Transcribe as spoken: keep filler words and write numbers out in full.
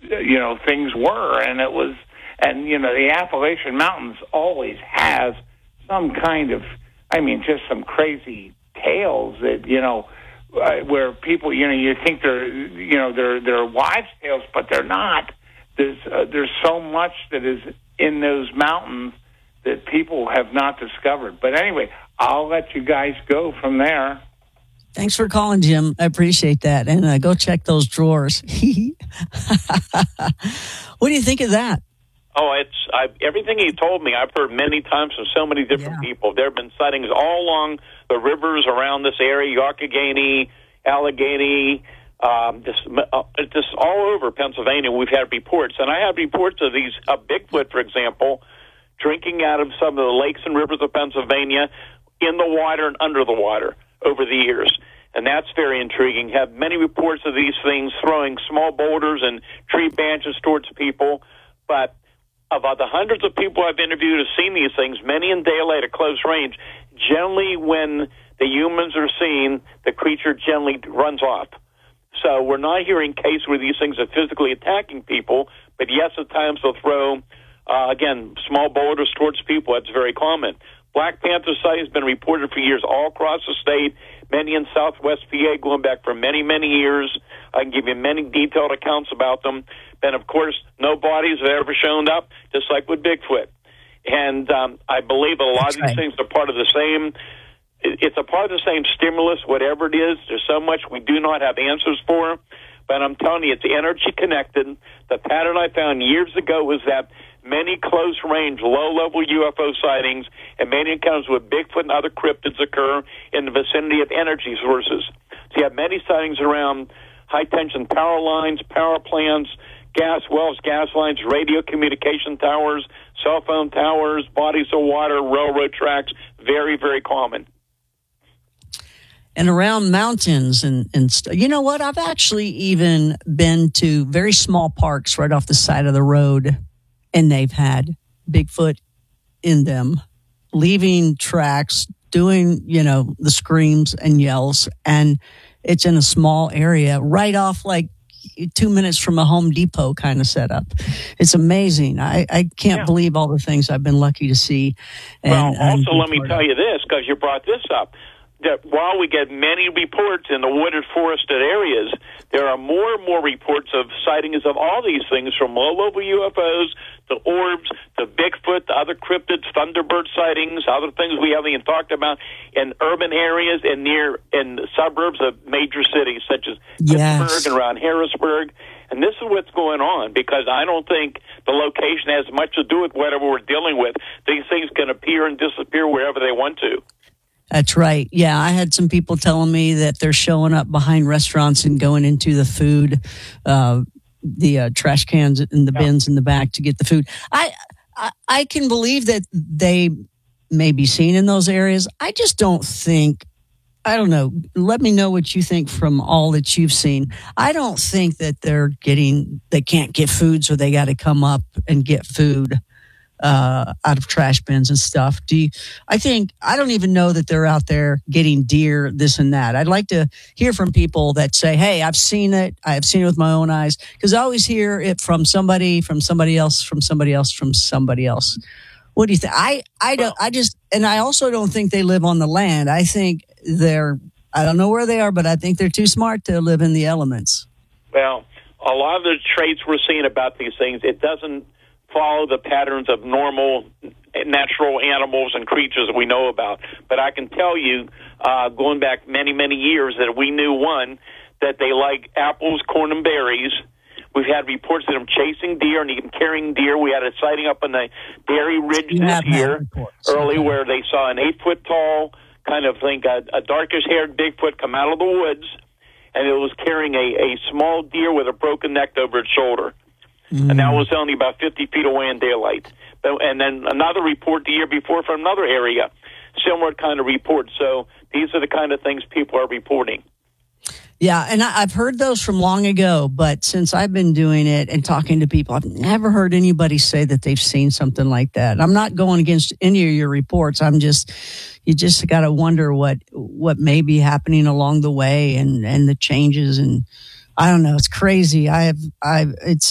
you know, things were. And it was, and, you know, the Appalachian Mountains always has some kind of, I mean, just some crazy tales that, you know, uh, where people, you know, you think they're, you know, they're, they're wives' tales, but they're not. There's, uh, there's so much that is in those mountains that people have not discovered. But anyway, I'll let you guys go from there. Thanks for calling, Jim. I appreciate that. And uh, go check those drawers. What do you think of that? Oh, it's I, everything he told me, I've heard many times from so many different yeah. people. There have been sightings all along the rivers around this area, Youghiogheny, Allegheny, um, just, uh, just all over Pennsylvania. We've had reports. And I have reports of these, uh, Bigfoot, for example, drinking out of some of the lakes and rivers of Pennsylvania in the water and under the water over the years. And that's very intriguing. Have many reports of these things throwing small boulders and tree branches towards people. But about the hundreds of people I've interviewed have seen these things, many in daylight at close range. Generally, when the humans are seen, the creature generally runs off. So we're not hearing cases where these things are physically attacking people, but yes, at times they'll throw, uh, again, small boulders towards people. That's very common. Black Panther sighting has been reported for years all across the state, many in southwest P A going back for many, many years. I can give you many detailed accounts about them. And, of course, no bodies have ever shown up, just like with Bigfoot. And um, I believe that a lot That's of these right. things are part of the same, it's a part of the same stimulus, whatever it is. There's so much we do not have answers for. But I'm telling you, it's energy connected. The pattern I found years ago was that many close-range, low-level U F O sightings and many encounters with Bigfoot and other cryptids occur in the vicinity of energy sources. So you have many sightings around high-tension power lines, power plants, gas wells, gas lines, radio communication towers, cell phone towers, bodies of water, railroad tracks. Very, very common. And around mountains and, and st- you know what? I've actually even been to very small parks right off the side of the road, and they've had Bigfoot in them, leaving tracks, doing, you know, the screams and yells. And it's in a small area right off like two minutes from a Home Depot kind of setup. It's amazing. I, I can't yeah. believe all the things I've been lucky to see. And, well, also and let me tell you this, because you brought this up, that while we get many reports in the wooded, forested areas, there are more and more reports of sightings of all these things, from low-level U F Os to orbs to Bigfoot to other cryptids, Thunderbird sightings, other things we haven't even talked about in urban areas and near in suburbs of major cities such as yes. Pittsburgh and around Harrisburg. And this is what's going on, because I don't think the location has much to do with whatever we're dealing with. These things can appear and disappear wherever they want to. That's right. Yeah, I had some people telling me that they're showing up behind restaurants and going into the food, uh, the uh, trash cans and the yeah. bins in the back to get the food. I, I I can believe that they may be seen in those areas. I just don't think, I don't know, let me know what you think from all that you've seen. I don't think that they're getting, they can't get food, so they got to come up and get food uh, out of trash bins and stuff. Do you, I think, I don't even know that they're out there getting deer, this and that. I'd like to hear from people that say, hey, I've seen it. I've seen it with my own eyes. Because I always hear it from somebody, from somebody else, from somebody else, from somebody else. What do you think? I, I don't, I just, and I also don't think they live on the land. I think they're, I don't know where they are, but I think they're too smart to live in the elements. Well, a lot of the traits we're seeing about these things, it doesn't follow the patterns of normal natural animals and creatures that we know about. But I can tell you, uh, going back many, many years, that we knew, one, that they like apples, corn, and berries. We've had reports of them chasing deer and even carrying deer. We had a sighting up on the Berry Ridge You this year, early, okay. where they saw an eight-foot-tall, kind of think a, a darkish-haired Bigfoot come out of the woods, and it was carrying a, a small deer with a broken neck over its shoulder. Mm. And that was only about fifty feet away in daylight. But, and then another report the year before from another area, similar kind of report. So these are the kind of things people are reporting. Yeah, and I, I've heard those from long ago, but since I've been doing it and talking to people, I've never heard anybody say that they've seen something like that. I'm not going against any of your reports. I'm just, you just got to wonder what what may be happening along the way and, and the changes. And I don't know, it's crazy. I have, I've, it's